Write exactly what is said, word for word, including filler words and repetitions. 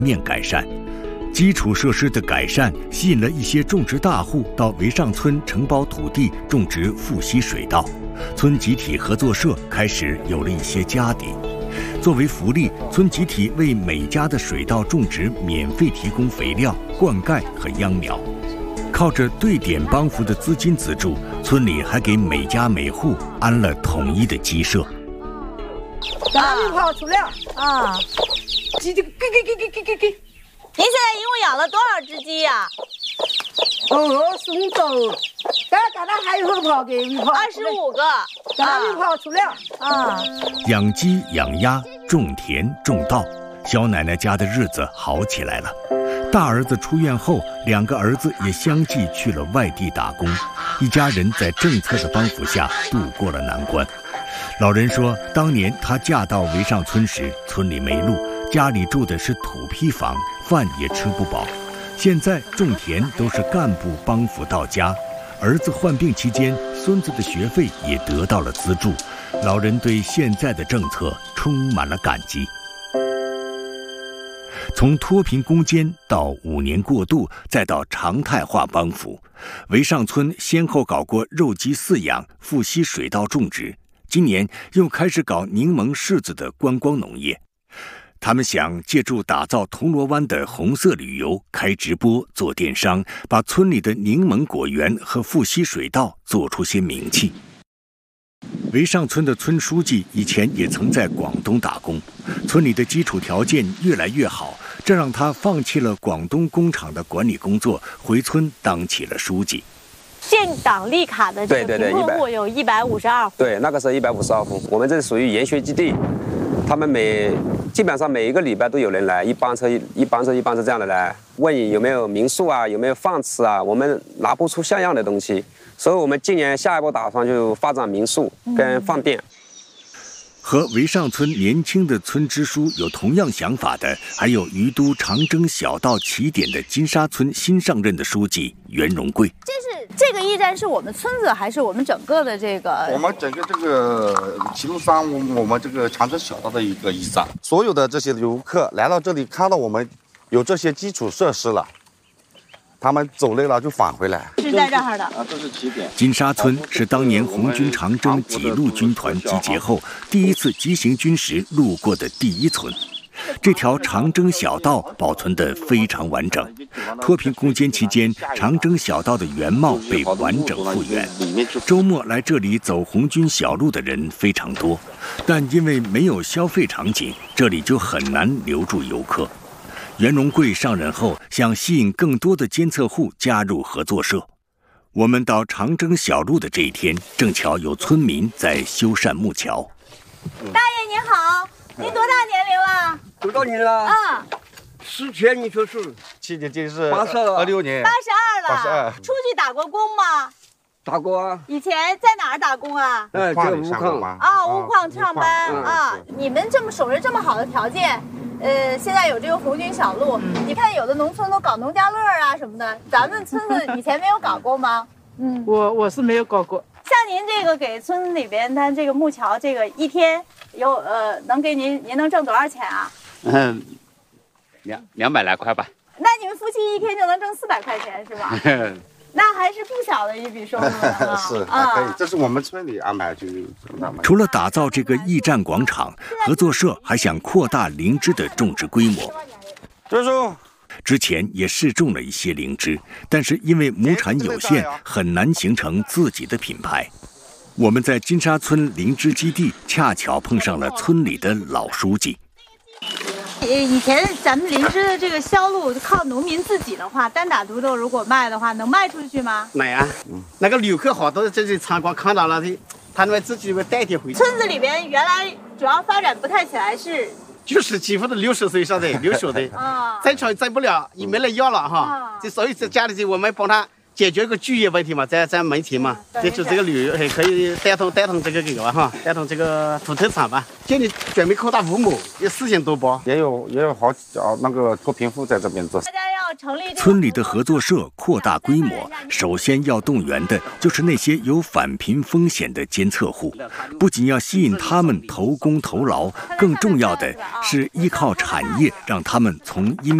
面改善。基础设施的改善吸引了一些种植大户到围上村承包土地种植富硒水稻，村集体合作社开始有了一些家底。作为福利，村集体为每家的水稻种植免费提供肥料、灌溉和秧苗。靠着对点帮扶的资金资助，村里还给每家每户安了统一的鸡舍。 哪里跑出来啊？ 鸡这个给给给给给给。 您现在一共养了多少只鸡呀、啊？ 哦，二十五个，但咱那还有跑给你跑。 二十五个， 哪里跑出来啊？ 养鸡、养鸭、种田、种稻，肖奶奶家的日子好起来了。大儿子出院后，两个儿子也相继去了外地打工，一家人在政策的帮扶下度过了难关。老人说，当年她嫁到围上村时，村里没路，家里住的是土坯房，饭也吃不饱。现在种田都是干部帮扶到家，儿子患病期间，孙子的学费也得到了资助。老人对现在的政策充满了感激。从脱贫攻坚到五年过渡，再到常态化帮扶，围上村先后搞过肉鸡饲养、富硒水稻种植，今年又开始搞柠檬柿子的观光农业。他们想借助打造铜锣湾的红色旅游，开直播、做电商，把村里的柠檬果园和富硒水稻做出些名气。围上村的村书记以前也曾在广东打工，村里的基础条件越来越好，这让他放弃了广东工厂的管理工作，回村当起了书记。 建档立卡的这个贫困户有一百五十二户， 对，那个是一百五十二户。我们这属于研学基地，他们每基本上每一个礼拜都有人来，一班车一一班车一班车这样的来问有没有民宿啊，有没有饭吃啊，我们拿不出像样的东西。所以我们今年下一步打算就发展民宿跟饭店。 和围上村年轻的村支书有同样想法的，还有于都长征小道起点的金沙村新上任的书记袁荣贵。 这是这个驿站是我们村子还是我们整个的这个？ 我们整个这个齐鲁山，我们这个长征小道的一个驿站。所有的这些游客来到这里，看到我们有这些基础设施了，他们走累了就返回来。 是在这儿的啊，这是起点。 金沙村是当年红军长征几路军团集结后第一次急行军时路过的第一村。这条长征小道保存得非常完整。脱贫攻坚期间，长征小道的原貌被完整复原。周末来这里走红军小路的人非常多，但因为没有消费场景，这里就很难留住游客。袁荣贵上任后，想吸引更多的监测户加入合作社。我们到长征小路的这一天，正巧有村民在修缮木桥。 大爷您好，您多大年龄了？ 多大年了？ 啊， 四千你说是？ 七年这是八十二二六年。 八十二了。 八十二。 出去打过工吗？ 打过啊。 以前在哪儿打工啊？ 哎，这钨矿。 啊，钨矿上班啊。你们这么守着这么好的条件。呃，现在有这个红军小路，嗯、你看有的农村都搞农家乐啊什么的，咱们村子以前没有搞过吗？ 嗯，我我是没有搞过。 像您这个给村里边，它这个木桥，这个一天有呃，能给您您能挣多少钱啊？ 嗯，两两百来块吧。 那你们夫妻一天就能挣四百块钱是吧？那还是不小的一笔收入啊！ 是啊，可以，这是我们村里安排就。 除了打造这个驿站广场，合作社还想扩大灵芝的种植规模。 支书之前也试种了一些灵芝，但是因为亩产有限，很难形成自己的品牌。我们在金沙村灵芝基地恰巧碰上了村里的老书记。 以前咱们灵芝的这个销路靠农民自己的话，单打独斗如果卖的话，能卖出去吗？ 卖啊，那个游客好多在这里参观看到了，他们自己会带点回去。 村子里边原来主要发展不太起来是。 就是几乎都六十岁以上的，六十的，啊，再长再不了，也没人要了哈。这所以在家里这我们帮他解决个就业问题嘛，在在门前嘛，这就这个旅游还可以带动带动这个这个哈，带动这个土特产吧。这里准备扩大五亩，有四千多包， 也有也有好几那个脱贫户在这边做。 大家要要成立村里的合作社扩大规模，首先要动员的就是那些有返贫风险的监测户，不仅要吸引他们投工投劳，更重要的是依靠产业让他们从阴